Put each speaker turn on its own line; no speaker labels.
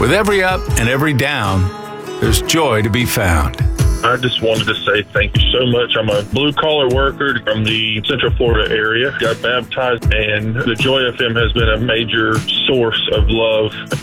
With every up and every down, there's joy to be found.
I just wanted to say thank you so much. I'm a blue-collar worker from the Central Florida area. Got baptized, and the Joy FM has been a major source of love